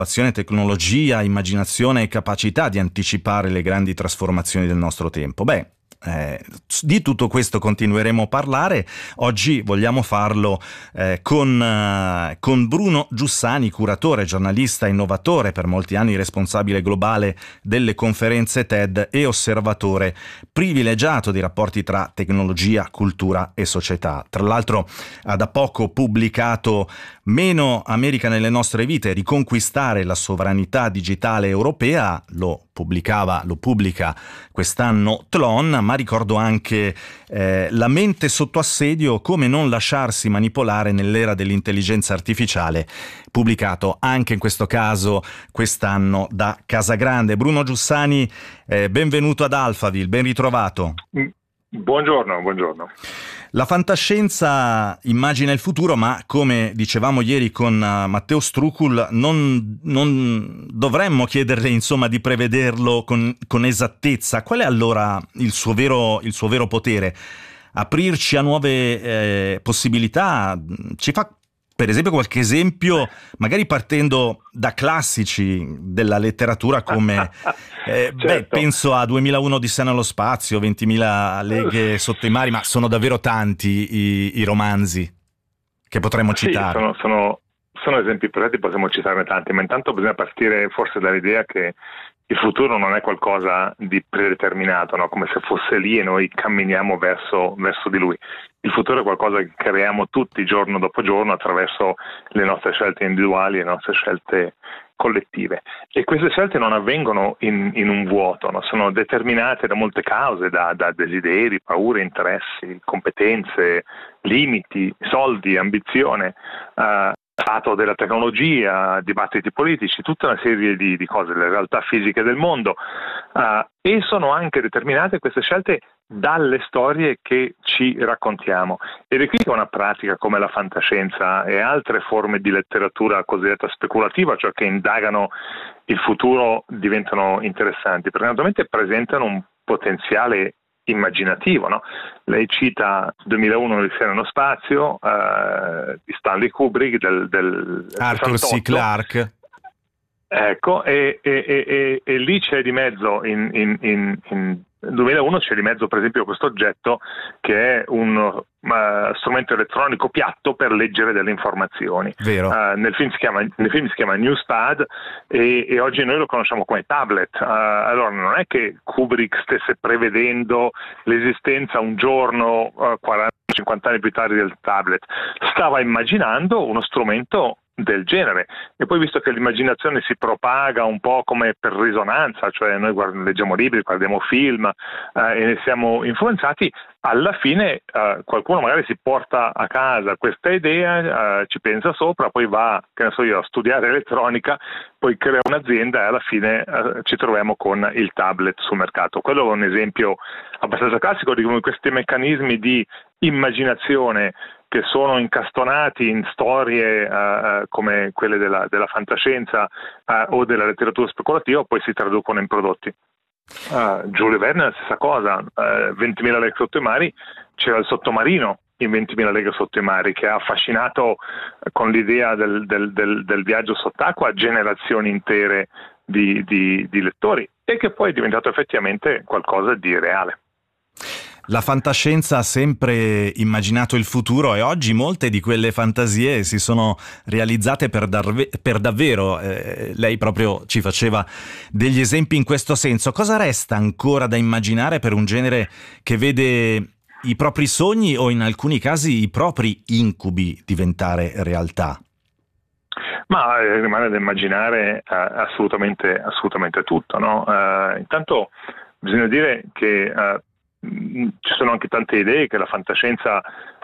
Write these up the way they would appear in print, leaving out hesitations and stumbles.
innovazione, tecnologia, immaginazione e capacità di anticipare le grandi trasformazioni del nostro tempo. Di tutto questo continueremo a parlare. Oggi vogliamo farlo con Bruno Giussani, curatore, giornalista, innovatore, per molti anni responsabile globale delle conferenze TED e osservatore privilegiato di rapporti tra tecnologia, cultura e società. Tra l'altro ha da poco pubblicato Meno America nelle nostre vite, riconquistare la sovranità digitale europea. Lo pubblica quest'anno Tlon, ma ricordo anche La mente sotto assedio, come non lasciarsi manipolare nell'era dell'intelligenza artificiale, pubblicato anche in questo caso quest'anno da Casagrande. Bruno Giussani, benvenuto ad Alphaville, ben ritrovato. Buongiorno. La fantascienza immagina il futuro, ma come dicevamo ieri con Matteo Strucul, non dovremmo chiederle di prevederlo con esattezza. Qual è allora il suo vero potere? Aprirci a nuove possibilità? Ci fa per esempio qualche esempio, magari partendo da classici della letteratura come certo. Penso a 2001 Odissea nello spazio, 20.000 leghe sotto i mari, ma sono davvero tanti i romanzi che potremmo citare. Sì, sono esempi presenti, possiamo citarne tanti, ma intanto bisogna partire forse dall'idea che il futuro non è qualcosa di predeterminato, no? Come se fosse lì e noi camminiamo verso di lui. Il futuro è qualcosa che creiamo tutti giorno dopo giorno attraverso le nostre scelte individuali e le nostre scelte collettive. E queste scelte non avvengono in un vuoto, no? Sono determinate da molte cause, da desideri, paure, interessi, competenze, limiti, soldi, ambizione, stato della tecnologia, dibattiti politici, tutta una serie di cose, le realtà fisiche del mondo, e sono anche determinate queste scelte dalle storie che ci raccontiamo. Ed è qui che una pratica come la fantascienza e altre forme di letteratura cosiddetta speculativa, cioè che indagano il futuro, diventano interessanti, perché naturalmente presentano un potenziale immaginativo, no? Lei cita 2001 Odissea nello spazio di Stanley Kubrick del Arthur 68. C. Clarke. Ecco, e lì c'è di mezzo in 2001 c'è di mezzo per esempio questo oggetto che è un strumento elettronico piatto per leggere delle informazioni. Vero. Nel film si chiama Newspad e oggi noi lo conosciamo come tablet. Allora non è che Kubrick stesse prevedendo l'esistenza un giorno 40-50 anni più tardi del tablet, stava immaginando uno strumento del genere. E poi, visto che l'immaginazione si propaga un po' come per risonanza, cioè noi leggiamo libri, guardiamo film e ne siamo influenzati, alla fine qualcuno magari si porta a casa questa idea, ci pensa sopra, poi va, che ne so io, a studiare elettronica, poi crea un'azienda e alla fine ci troviamo con il tablet sul mercato. Quello è un esempio abbastanza classico di come questi meccanismi di immaginazione che sono incastonati in storie come quelle della fantascienza o della letteratura speculativa, poi si traducono in prodotti. Jules Verne è la stessa cosa, 20.000 leghe sotto i mari, c'era il sottomarino in 20.000 leghe sotto i mari che ha affascinato con l'idea del viaggio sott'acqua generazioni intere di lettori e che poi è diventato effettivamente qualcosa di reale. La fantascienza ha sempre immaginato il futuro e oggi molte di quelle fantasie si sono realizzate per davvero. Lei proprio ci faceva degli esempi in questo senso. Cosa resta ancora da immaginare per un genere che vede i propri sogni o in alcuni casi i propri incubi diventare realtà? Ma rimane da immaginare assolutamente tutto, no? Intanto bisogna dire che ci sono anche tante idee che la fantascienza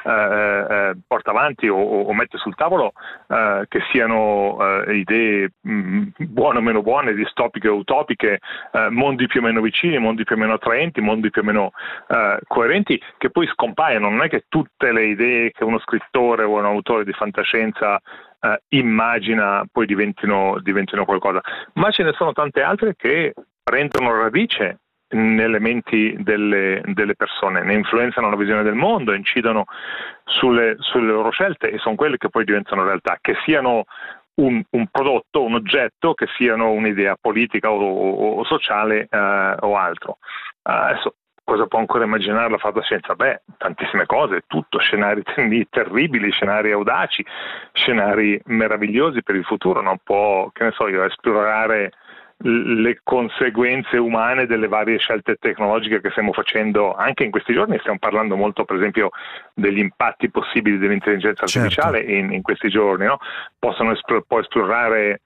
porta avanti o mette sul tavolo, che siano idee buone o meno buone, distopiche o utopiche, mondi più o meno vicini, mondi più o meno attraenti, mondi più o meno coerenti, che poi scompaiono. Non è che tutte le idee che uno scrittore o un autore di fantascienza immagina poi diventino qualcosa, ma ce ne sono tante altre che prendono radice nelle menti delle persone, ne influenzano la visione del mondo, incidono sulle loro scelte e sono quelle che poi diventano realtà, che siano un prodotto, un oggetto che siano un'idea politica o sociale o altro. Adesso, cosa può ancora immaginare la fantascienza? Beh, tantissime cose, tutto, scenari terribili, scenari audaci, scenari meravigliosi per il futuro. Non può, che ne so io, esplorare le conseguenze umane delle varie scelte tecnologiche che stiamo facendo anche in questi giorni. Stiamo parlando molto, per esempio, degli impatti possibili dell'intelligenza artificiale in questi giorni, no? Può esplorare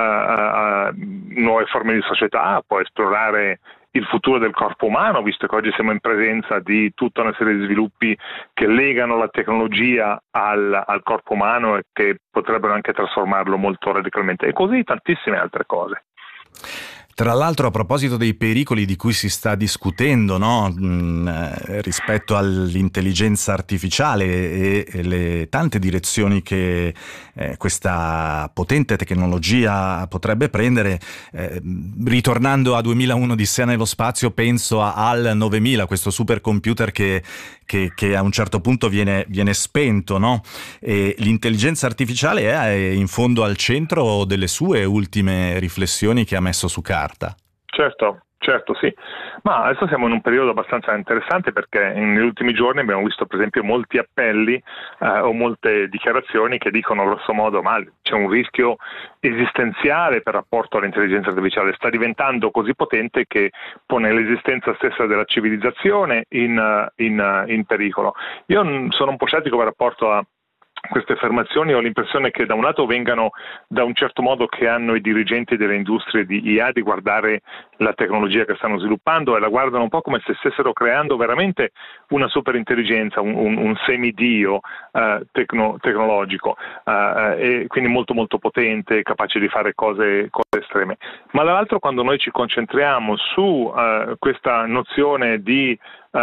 nuove forme di società, può esplorare il futuro del corpo umano, visto che oggi siamo in presenza di tutta una serie di sviluppi che legano la tecnologia al corpo umano e che potrebbero anche trasformarlo molto radicalmente, e così tantissime altre cose. Tra l'altro, a proposito dei pericoli di cui si sta discutendo, no? Rispetto all'intelligenza artificiale e le tante direzioni che questa potente tecnologia potrebbe prendere, ritornando a 2001 Odissea nello spazio, penso a HAL 9000, questo supercomputer che a un certo punto viene spento, no? E l'intelligenza artificiale è in fondo al centro delle sue ultime riflessioni che ha messo su carta. Certo, sì. Ma adesso siamo in un periodo abbastanza interessante, perché negli ultimi giorni abbiamo visto per esempio molti appelli o molte dichiarazioni che dicono grosso modo ma c'è un rischio esistenziale per rapporto all'intelligenza artificiale, sta diventando così potente che pone l'esistenza stessa della civilizzazione in pericolo. Io sono un po' scettico per rapporto a queste affermazioni. Ho l'impressione che da un lato vengano da un certo modo che hanno i dirigenti delle industrie di IA di guardare la tecnologia che stanno sviluppando e la guardano un po' come se stessero creando veramente una superintelligenza, un semidio tecnologico e quindi molto molto potente, capace di fare cose estreme. Ma dall'altro, quando noi ci concentriamo su questa nozione di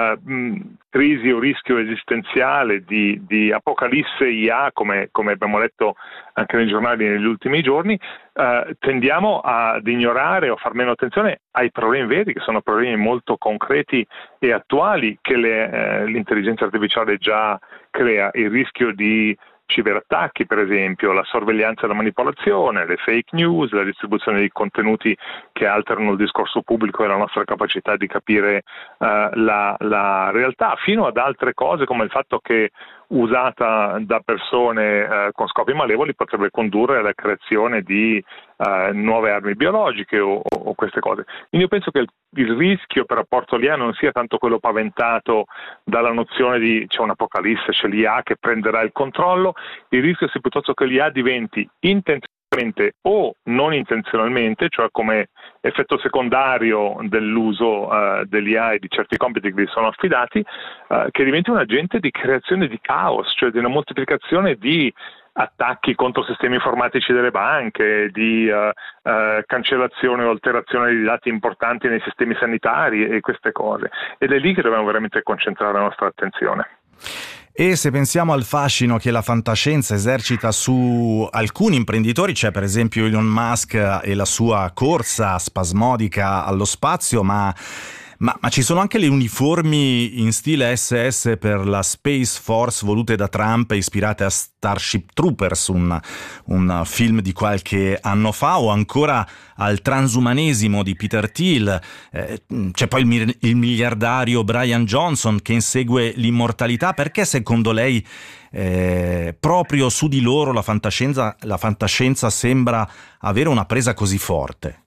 crisi o rischio esistenziale, di apocalisse IA, come abbiamo letto anche nei giornali negli ultimi giorni, tendiamo ad ignorare o far meno attenzione ai problemi veri, che sono problemi molto concreti e attuali che l'intelligenza artificiale già crea: il rischio di ciberattacchi, per esempio, la sorveglianza e la manipolazione, le fake news, la distribuzione di contenuti che alterano il discorso pubblico e la nostra capacità di capire la realtà, fino ad altre cose come il fatto che usata da persone con scopi malevoli potrebbe condurre alla creazione di nuove armi biologiche o queste cose. Quindi io penso che il rischio per rapporto all'IA non sia tanto quello paventato dalla nozione di c'è un'apocalisse, c'è l'IA che prenderà il controllo. Il rischio sia piuttosto che l'IA diventi intenzionalmente o non intenzionalmente, cioè come effetto secondario dell'uso dell'IA e di certi compiti che gli sono affidati, che diventi un agente di creazione di caos, cioè di una moltiplicazione di attacchi contro sistemi informatici delle banche, di cancellazione o alterazione di dati importanti nei sistemi sanitari e queste cose. Ed è lì che dobbiamo veramente concentrare la nostra attenzione. E se pensiamo al fascino che la fantascienza esercita su alcuni imprenditori, c'è per esempio Elon Musk e la sua corsa spasmodica allo spazio, ma ci sono anche le uniformi in stile SS per la Space Force volute da Trump, ispirate a Starship Troopers, un film di qualche anno fa, o ancora al transumanesimo di Peter Thiel. C'è poi il miliardario Brian Johnson che insegue l'immortalità. Perché secondo lei proprio su di loro la fantascienza sembra avere una presa così forte?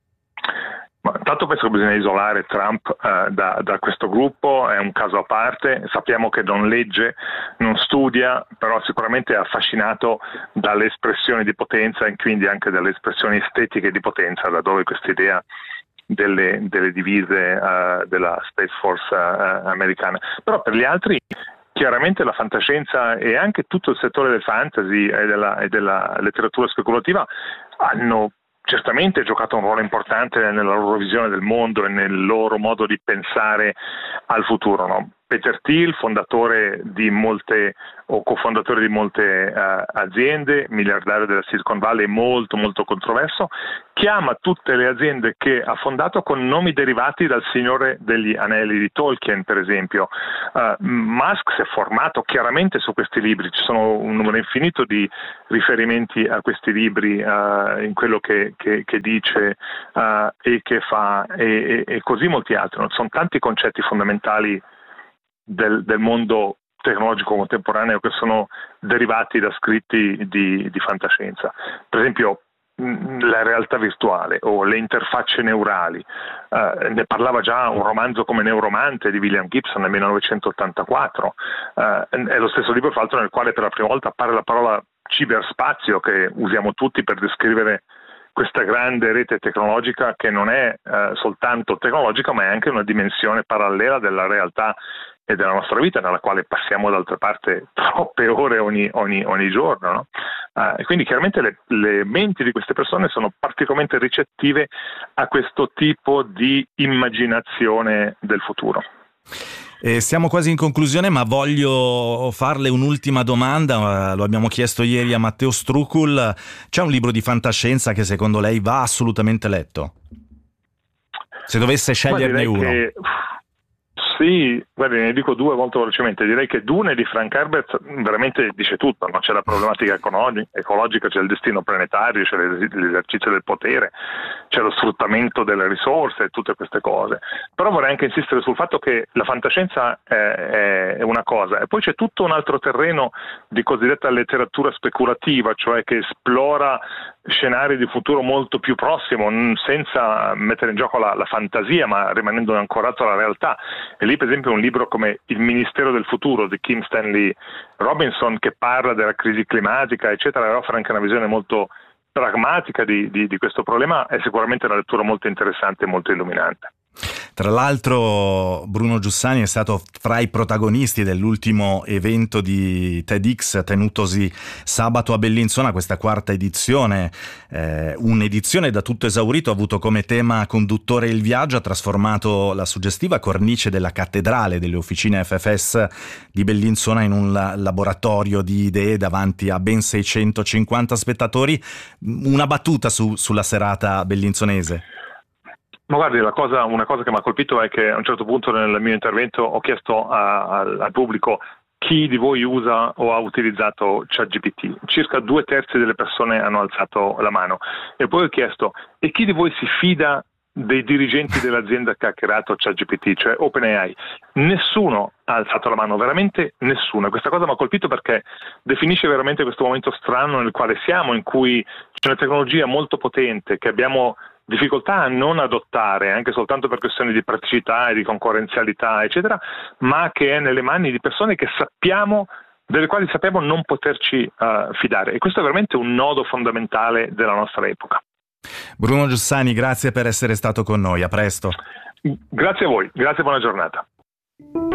Ma intanto penso che bisogna isolare Trump da questo gruppo, è un caso a parte. Sappiamo che non legge, non studia, però sicuramente è affascinato dalle espressioni di potenza e quindi anche dalle espressioni estetiche di potenza, da dove questa idea delle divise della Space Force americana. Però per gli altri chiaramente la fantascienza e anche tutto il settore del fantasy e della letteratura speculativa hanno certamente giocato un ruolo importante nella loro visione del mondo e nel loro modo di pensare al futuro, no? Peter Thiel, fondatore di molte o cofondatore di molte aziende, miliardario della Silicon Valley, molto molto controverso, chiama tutte le aziende che ha fondato con nomi derivati dal Signore degli Anelli di Tolkien, per esempio. Musk si è formato chiaramente su questi libri, ci sono un numero infinito di riferimenti a questi libri in quello che dice e che fa e così molti altri. Sono tanti concetti fondamentali del mondo tecnologico contemporaneo che sono derivati da scritti di fantascienza. Per esempio la realtà virtuale o le interfacce neurali, ne parlava già un romanzo come Neuromante di William Gibson nel 1984, è lo stesso libro fra l'altro nel quale per la prima volta appare la parola ciberspazio, che usiamo tutti per descrivere questa grande rete tecnologica che non è soltanto tecnologica, ma è anche una dimensione parallela della realtà e della nostra vita, nella quale passiamo d'altra parte troppe ore ogni giorno, no? E quindi chiaramente le menti di queste persone sono particolarmente ricettive a questo tipo di immaginazione del futuro. Siamo quasi in conclusione, ma voglio farle un'ultima domanda. Lo abbiamo chiesto ieri a Matteo Strucul. C'è un libro di fantascienza che secondo lei va assolutamente letto? Se dovesse sceglierne uno. Sì, guardi, ne dico due molto velocemente. Direi che Dune di Frank Herbert veramente dice tutto, no? C'è la problematica ecologica, c'è il destino planetario, c'è l'esercizio del potere, c'è lo sfruttamento delle risorse e tutte queste cose. Però vorrei anche insistere sul fatto che la fantascienza è una cosa e poi c'è tutto un altro terreno di cosiddetta letteratura speculativa, cioè che esplora scenari di futuro molto più prossimo, senza mettere in gioco la fantasia, ma rimanendo ancorato alla realtà. E lì per esempio un libro come Il Ministero del Futuro di Kim Stanley Robinson, che parla della crisi climatica eccetera, e offre anche una visione molto pragmatica di questo problema, è sicuramente una lettura molto interessante e molto illuminante. Tra l'altro Bruno Giussani è stato fra i protagonisti dell'ultimo evento di TEDx tenutosi sabato a Bellinzona, questa quarta edizione, un'edizione da tutto esaurito, ha avuto come tema conduttore il viaggio, ha trasformato la suggestiva cornice della cattedrale delle officine FFS di Bellinzona in un laboratorio di idee davanti a ben 650 spettatori. Una battuta sulla serata bellinzonese. Ma guardi, una cosa che mi ha colpito è che a un certo punto nel mio intervento ho chiesto al pubblico chi di voi usa o ha utilizzato ChatGPT. Circa 2/3 delle persone hanno alzato la mano. E poi ho chiesto, e chi di voi si fida dei dirigenti dell'azienda che ha creato ChatGPT, cioè OpenAI? Nessuno ha alzato la mano, veramente nessuno. Questa cosa mi ha colpito perché definisce veramente questo momento strano nel quale siamo, in cui c'è una tecnologia molto potente che abbiamo difficoltà a non adottare, anche soltanto per questioni di praticità e di concorrenzialità, eccetera, ma che è nelle mani di persone che delle quali sappiamo non poterci fidare. E questo è veramente un nodo fondamentale della nostra epoca. Bruno Giussani, grazie per essere stato con noi, a presto. Grazie a voi, grazie e buona giornata.